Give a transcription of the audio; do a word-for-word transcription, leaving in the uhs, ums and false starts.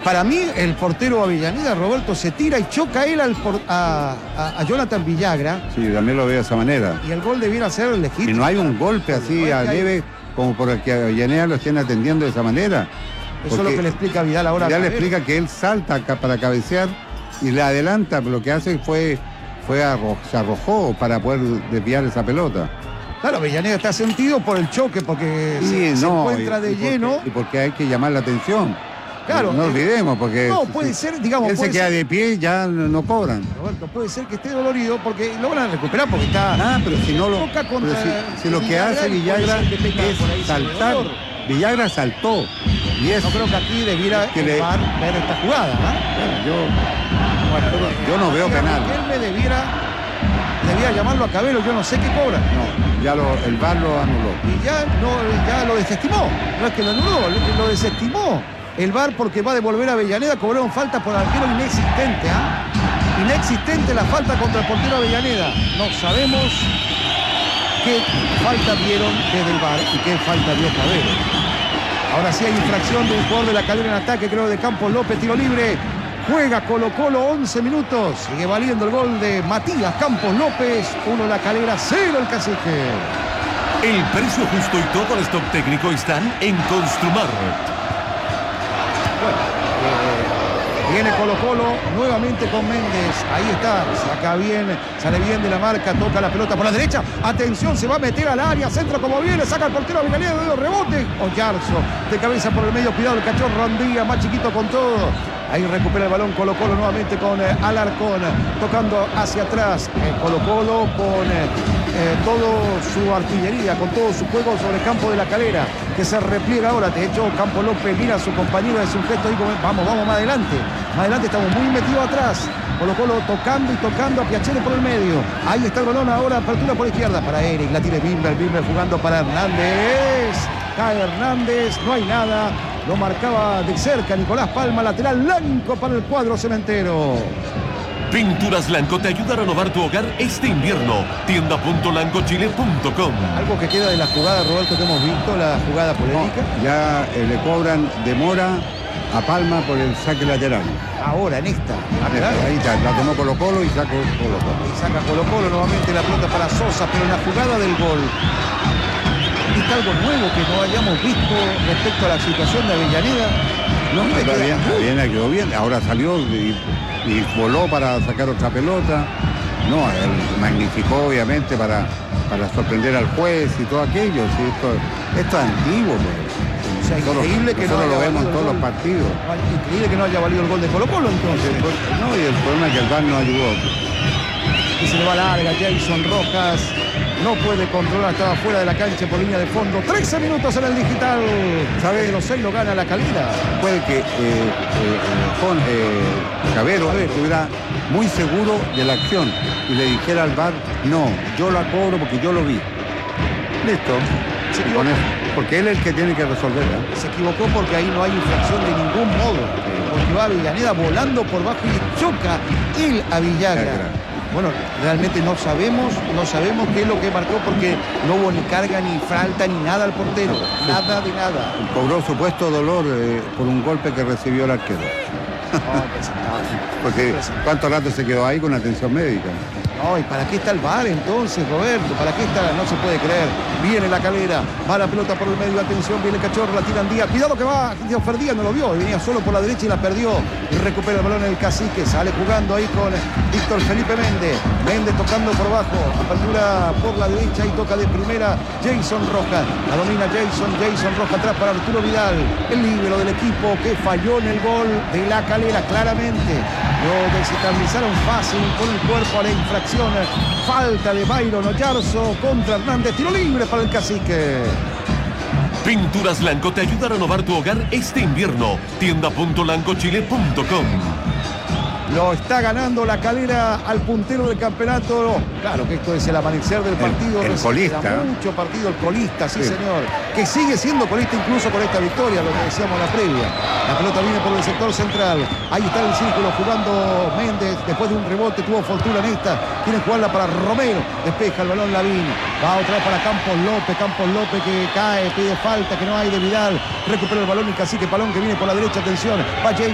Para mí, el portero Avellaneda, Roberto, se tira y choca él al por, a, a, a Jonathan Villagra. Sí, también lo veo de esa manera. Y el gol debiera ser legítimo. Y no hay un golpe así a leve como por el que Avellaneda lo estén atendiendo de esa manera. Eso es lo que le explica Vidal ahora. Vidal le explica que él salta acá para cabecear y le adelanta, pero lo que hace fue, fue arro, se arrojó para poder desviar esa pelota. Claro, Avellaneda está sentido por el choque, porque sí, se, no, se encuentra y, de y lleno. Porque, y porque hay que llamar la atención. Claro. No, no eh, olvidemos, porque... No, puede si, ser, digamos... Él puede se queda ser, de pie, ya no, no cobran. Roberto, puede ser que esté dolorido porque lo van a recuperar porque está... Ah, pero si no lo... Contra, si, si lo que hace Villagra es saltar... Villagra saltó. Y es, no creo que aquí debiera que le, ver esta jugada. ¿eh? Bueno, yo, bueno, yo, yo no veo penal. Él me debiera, debiera llamarlo a Cabello, yo no sé qué cobra. No, ya lo, el V A R lo anuló. Y ya, no, ya lo desestimó. No es que lo anuló, lo, lo desestimó. El V A R porque va a devolver a Avellaneda, cobraron falta por arquero inexistente. ¿eh? Inexistente la falta contra el portero Avellaneda. No sabemos qué falta vieron desde el V A R y qué falta vio Cabello. Ahora sí hay infracción de un jugador de La Calera en ataque, creo de Campos López, tiro libre. Juega Colo Colo, once minutos. Sigue valiendo el gol de Matías Campos López. uno La Calera, cero el Cacique. El precio justo y todo el stock técnico están en Construmar. Bueno, eh, viene Colo Colo nuevamente con Méndez. Ahí está, saca bien, sale bien de la marca, toca la pelota por la derecha. Atención, se va a meter al área, centro como viene, saca el portero Avellaneda, de los rebotes. Oyarzo, de cabeza por el medio, cuidado el cachorro Andía, más chiquito con todo. Ahí recupera el balón Colo Colo nuevamente con eh, Alarcón, tocando hacia atrás. Eh, Colo Colo con eh, eh, toda su artillería, con todo su juego sobre el campo de La Calera, que se repliega ahora. De hecho, Campos López mira a su compañero, es un gesto ahí como, vamos, vamos más adelante. Más adelante estamos muy metidos atrás. Colo Colo tocando y tocando a Piacere por el medio. Ahí está el balón ahora, apertura por izquierda para Eric. La tiene Bimber, Bimber jugando para Hernández. Cae Hernández, no hay nada. Lo marcaba de cerca Nicolás Palma, lateral blanco para el cuadro cementero. Pinturas Lanco te ayuda a renovar tu hogar este invierno. tienda punto lanco chile punto com. Algo que queda de la jugada, Roberto, que hemos visto, la jugada polémica. No, ya eh, le cobran demora a Palma por el saque lateral. Ahora, en esta. Acá, ahí está, la tomó Colo Colo y sacó Colo Colo. Y saca Colo Colo nuevamente la pelota para Sosa, pero en la jugada del gol. ¿Está algo nuevo que no hayamos visto respecto a la situación de Avellaneda? No, no está bien, está bien, quedó bien. Ahora salió y, y voló para sacar otra pelota. No, él magnificó obviamente para, para sorprender al juez y todo aquello. Sí, esto, esto es antiguo, pues. O sea, increíble que no lo vemos en todos gol. los partidos. Increíble que no haya valido el gol de Colo Colo entonces. No, y el problema es que el V A R no ayudó. Y se le va larga, Jason Rojas no puede controlar, estaba fuera de la cancha por línea de fondo. trece minutos en el digital. ¿Sabe? De los seis lo gana La Calera. Puede que eh, eh, con eh, Cabero estuviera muy seguro de la acción y le dijera al V A R, no, yo la cobro porque yo lo vi. Listo. Se equivocó. Porque él es el que tiene que resolverla. Se equivocó porque ahí no hay infracción de ningún modo. Porque va Avellaneda volando por bajo y choca él a Villagra. Bueno, realmente no sabemos, no sabemos qué es lo que marcó porque no hubo ni carga, ni falta, ni nada al portero. Nada de nada. Cobró supuesto dolor eh, por un golpe que recibió el arquero. No, porque ¿cuánto rato se quedó ahí con atención médica? No, ¿y para qué está el V A R entonces, Roberto? ¿Para qué está? No se puede creer. Viene La Calera, va la pelota por el medio, atención, viene el cachorro, la tiran Díaz. Cuidado que va, Dios Díaz no lo vio, venía solo por la derecha y la perdió. Y recupera el balón en el Cacique, sale jugando ahí con Víctor Felipe Méndez. Méndez tocando por bajo, apertura por la derecha y toca de primera Jason Rojas. La domina Jason, Jason Rojas atrás para Arturo Vidal. El líbero del equipo que falló en el gol de La Calera, claramente. Lo desestabilizaron fácil con el cuerpo a la infracción. Falta de Byron Oyarzo contra Hernández. Tiro libre para el Cacique. Pinturas Lanco te ayuda a renovar tu hogar este invierno. tienda punto lanco chile punto com. Lo está ganando La Calera al puntero del campeonato. Claro que esto es el amanecer del partido. El, el colista. Mucho partido, el colista, sí, sí señor. Que sigue siendo colista incluso con esta victoria, lo que decíamos en la previa. La pelota viene por el sector central. Ahí está el círculo jugando Méndez. Después de un rebote tuvo fortuna en esta. Tiene que jugarla para Romero. Despeja el balón Lavín. Va otra vez para Campos López. Campos López que cae, pide falta, que no hay de Vidal. Recupera el balón y Cacique Palón que viene por la derecha. Atención. Va